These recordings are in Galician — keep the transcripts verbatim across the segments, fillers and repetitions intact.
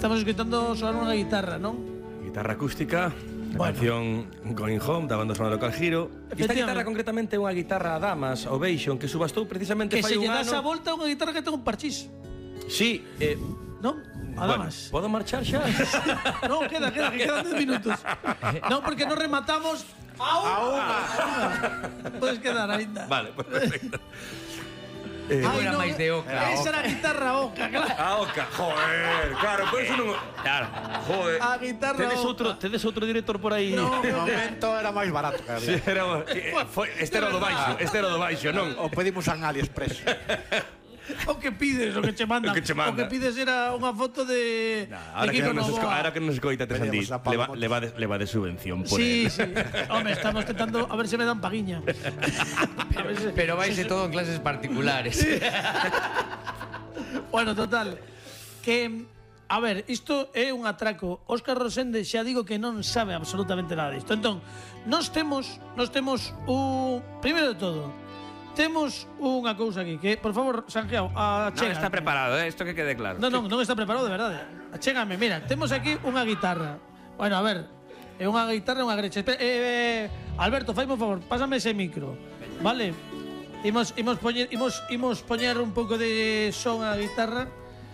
estamos escoitando sonar unha guitarra, non? Guitarra acústica, a Bueno. canción Going Home da banda sonora local Giro. Esta Efectivamente. guitarra concretamente é unha guitarra Damas Ovation que subastou precisamente Que fai se un lle das a ano. volta a unha guitarra que ten un parchís, Sí, eh, non? bueno, Además. podo marchar xa? No, queda, queda, que quedan dez minutos. No, porque non rematamos a unha. Podes quedar aínda. Vale, pues perfecto. Eh, Ai, era non, máis de Oca. Esa era a guitarra Oca, claro. a Oca, joder, claro, por eso non... Claro, joder. A guitarra Tedes Oca. outro, tedes outro director por aí? No, De momento era máis barato que Sí, había. era, eh, foi, este era o do baixo, este era o do baixo, non? O pedimos en AliExpress. O que pides, o que che mandan. O que che manda. O que pides era unha foto de Ahora que, equipo non nos esco, Novoa. ahora que nos escoita te Sandí, Veníamos a leva, Palamotes. leva, de, leva de subvención por Sí, él. sí. Home, estamos tentando a ver se me dan paguiña. A ver se- Pero vaise todo en clases particulares. Bueno, total. Que, a ver, isto é un atraco. Óscar Rosende xa digo que non sabe absolutamente nada disto. Entón, nós temos, nós temos un... Primeiro de todo, temos unha cousa aquí que, por favor, Sanjeao, Non achega. está preparado, eh? Isto que quede claro. Non, non, non está preparado de verdade. Achégame, mira, temos aquí unha guitarra. Bueno, a ver, é unha guitarra e unha grecha. Espera, eh, eh, Alberto, faime un favor, pásame ese micro. Vale? Imos, imos, poñer, imos, imos poñer un pouco de son á guitarra.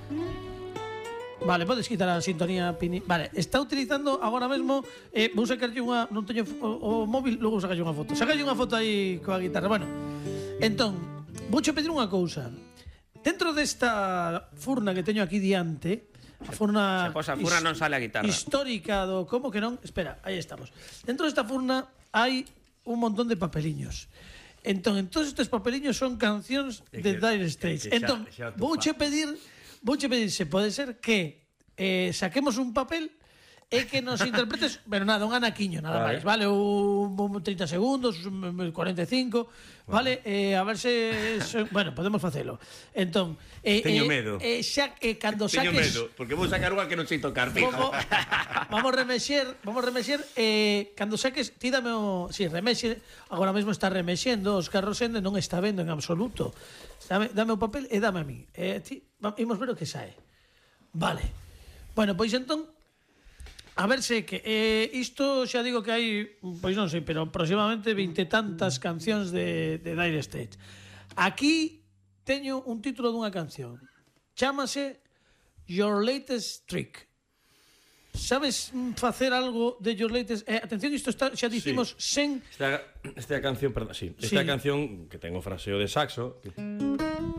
Vale, podes quitar a sintonía, Pini. Vale, está utilizando agora mesmo eh, vou sacarlle unha... Non teño o, o móvil, logo sacarlle unha foto. Sacarlle unha foto aí coa guitarra. Bueno, entón, vouche pedir unha cousa. Dentro desta furna que teño aquí diante, a furna... Se posa a furna non sale a guitarra. Histórica do... Como que non? Espera, aí estamos. Dentro desta furna hai un montón de papeliños. Entón, en todos estes papeliños son cancións É de que- Dire é Straits. que xa- Entón, xa tu vouche fa- pedir, vouche pedir se pode ser que eh, saquemos un papel e que nos interpretes, pero nada, un anaquiño, nada Vale. máis, vale? Un, un treinta segundos, un cuarenta e cinco, vale? Eh, a ver se, se bueno, podemos facelo. Entón, eh, Teño eh, medo. eh, xa eh, cando Teño saques medo, porque vou sacar unha que non sei tocar, fijo. Vamos, vamos remexer, vamos remexer eh, cando saques, ti dame o, si, remexe, agora mesmo está remexendo, Óscar Rosende non está vendo en absoluto. Dame, dame o papel e dame a mí. Eh, ti, va, imos ver o que sae. Vale. Bueno, pois entón, a ver se que eh, isto xa digo que hai, pois non sei, pero aproximadamente vinte tantas cancións de, de Dire Straits. Aquí teño un título dunha canción. Chámase Your Latest Trick. Sabes mm, facer algo de Your Latest... Eh, atención, isto está, xa dicimos sen... Esta, esta é a canción, perdón, sí. Esta é Sí. a canción que ten o fraseo de saxo, que